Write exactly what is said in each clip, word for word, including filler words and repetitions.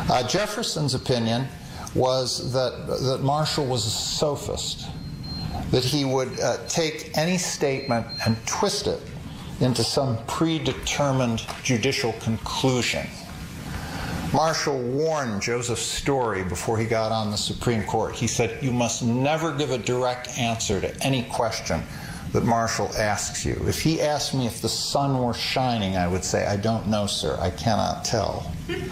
Uh, Jefferson's opinion was that, that Marshall was a sophist, that he would uh, take any statement and twist it into some predetermined judicial conclusion. Marshall warned Joseph Story before he got on the Supreme Court. He said, "You must never give a direct answer to any question that Marshall asks you. If he asked me if the sun were shining, I would say, 'I don't know, sir. I cannot tell.'"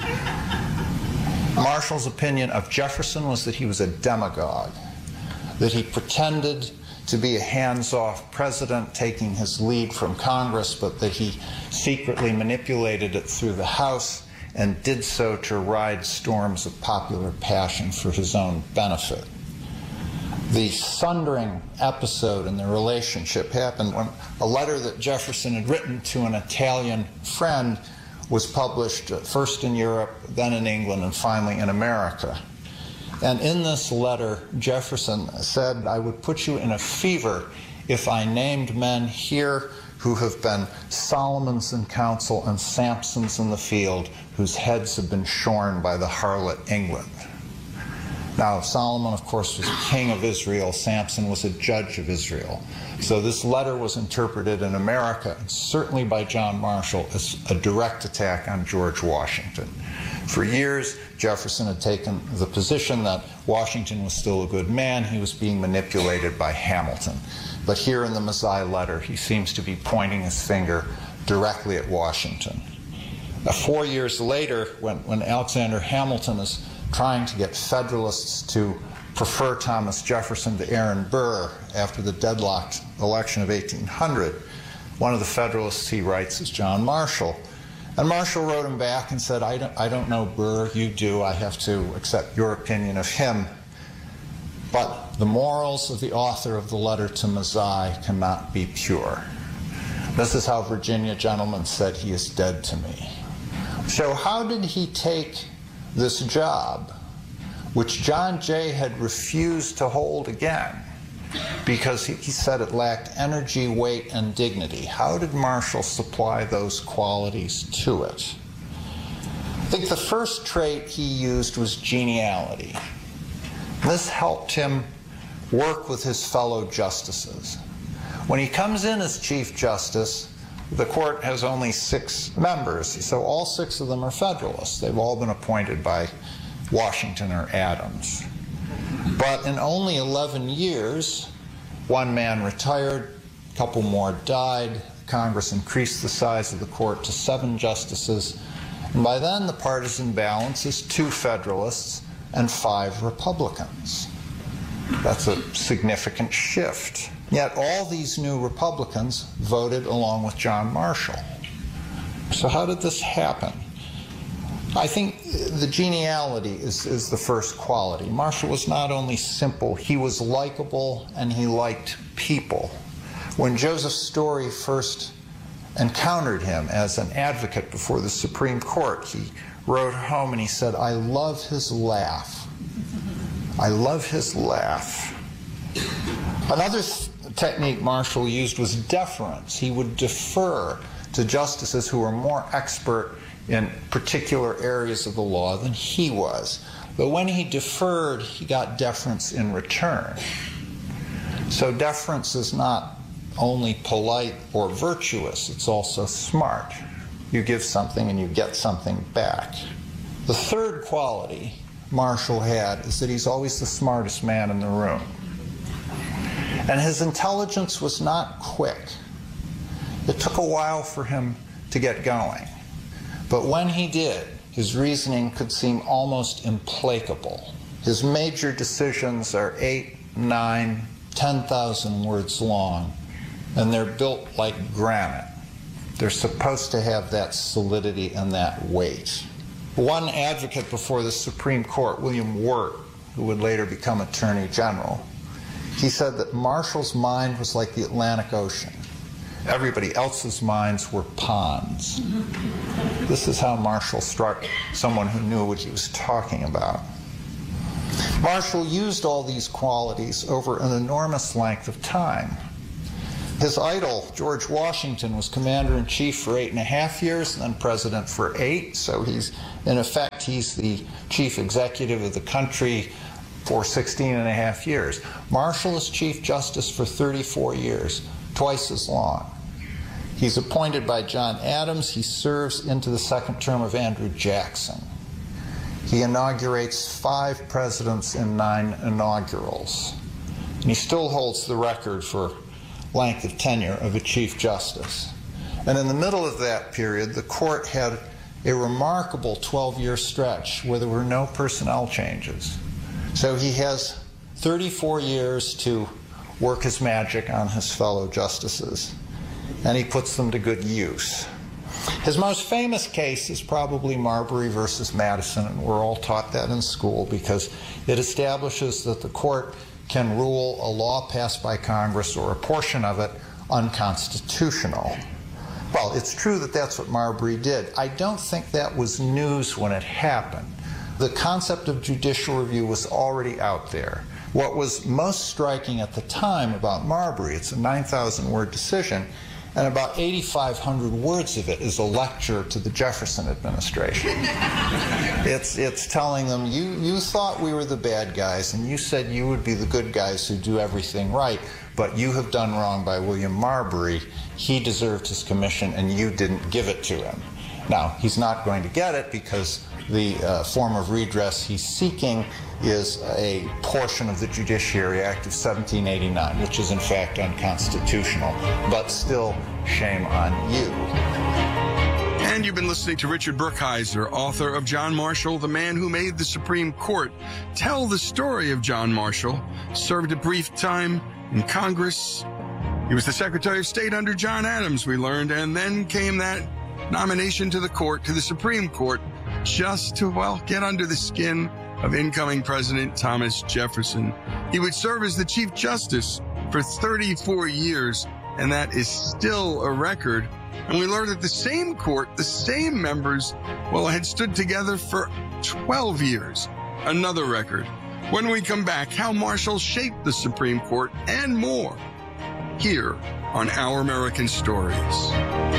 Marshall's opinion of Jefferson was that he was a demagogue, that he pretended to be a hands-off president taking his lead from Congress, but that he secretly manipulated it through the House and did so to ride storms of popular passion for his own benefit. The sundering episode in the relationship happened when a letter that Jefferson had written to an Italian friend was published first in Europe, then in England, and finally in America. And in this letter, Jefferson said, "I would put you in a fever if I named men here who have been Solomons in council and Samsons in the field, whose heads have been shorn by the harlot England." Now, Solomon, of course, was king of Israel. Samson was a judge of Israel. So this letter was interpreted in America, and certainly by John Marshall, as a direct attack on George Washington. For years, Jefferson had taken the position that Washington was still a good man. He was being manipulated by Hamilton. But here in the Mazzei letter, he seems to be pointing his finger directly at Washington. Uh, four years later, when, when Alexander Hamilton is trying to get Federalists to prefer Thomas Jefferson to Aaron Burr after the deadlocked election of eighteen hundred, one of the Federalists he writes is John Marshall. And Marshall wrote him back and said, I don't, I don't know Burr, you do, I have to accept your opinion of him. But the morals of the author of the letter to Mazzei cannot be pure. This is how Virginia gentleman said, "He is dead to me." So how did he take this job, which John Jay had refused to hold again because he, he said it lacked energy, weight, and dignity? How did Marshall supply those qualities to it? I think the first trait he used was geniality. This helped him work with his fellow justices. When he comes in as Chief Justice, the court has only six members, so all six of them are Federalists. They've all been appointed by Washington or Adams. But in only eleven years, one man retired, a couple more died, Congress increased the size of the court to seven justices, and by then the partisan balance is two Federalists and five Republicans. That's a significant shift. Yet all these new Republicans voted along with John Marshall. So how did this happen? I think the geniality is, is the first quality. Marshall was not only simple, he was likable and he liked people. When Joseph Story first encountered him as an advocate before the Supreme Court, he wrote home and he said, "I love his laugh. I love his laugh." Another technique Marshall used was deference. He would defer to justices who were more expert in particular areas of the law than he was. But when he deferred, he got deference in return. So deference is not only polite or virtuous, it's also smart. You give something and you get something back. The third quality Marshall had is that he's always the smartest man in the room. And his intelligence was not quick. It took a while for him to get going. But when he did, his reasoning could seem almost implacable. His major decisions are eight, nine, ten thousand words long, and they're built like granite. They're supposed to have that solidity and that weight. One advocate before the Supreme Court, William Wirt, who would later become Attorney General, he said that Marshall's mind was like the Atlantic Ocean. Everybody else's minds were ponds. This is how Marshall struck someone who knew what he was talking about. Marshall used all these qualities over an enormous length of time. His idol, George Washington, was commander-in-chief for eight and a half years and then president for eight. So he's, in effect, he's the chief executive of the country for sixteen and a half years. Marshall is Chief Justice for thirty-four years, twice as long. He's appointed by John Adams. He serves into the second term of Andrew Jackson. He inaugurates five presidents in nine inaugurals. And he still holds the record for length of tenure of a Chief Justice. And in the middle of that period, the court had a remarkable twelve-year stretch where there were no personnel changes. So he has thirty-four years to work his magic on his fellow justices, and he puts them to good use. His most famous case is probably Marbury versus Madison, and we're all taught that in school because it establishes that the court can rule a law passed by Congress or a portion of it unconstitutional. Well, it's true that that's what Marbury did. I don't think that was news when it happened. The concept of judicial review was already out there. What was most striking at the time about Marbury, it's a nine thousand word decision, and about eighty-five hundred words of it is a lecture to the Jefferson administration. it's, it's telling them, you, you thought we were the bad guys, and you said you would be the good guys who do everything right, but you have done wrong by William Marbury. He deserved his commission, and you didn't give it to him. Now, he's not going to get it because the uh, form of redress he's seeking is a portion of the Judiciary Act of seventeen eighty-nine, which is in fact unconstitutional, but still, shame on you. And you've been listening to Richard Brookhiser, author of John Marshall, the man who made the Supreme Court, tell the story of John Marshall, served a brief time in Congress. He was the Secretary of State under John Adams, we learned, and then came that nomination to the court, to the Supreme Court, just to, well, get under the skin of incoming President Thomas Jefferson. He would serve as the Chief Justice for thirty-four years, and that is still a record. And we learned that the same court, the same members, well, had stood together for twelve years. Another record. When we come back, how Marshall shaped the Supreme Court and more, here on Our American Stories.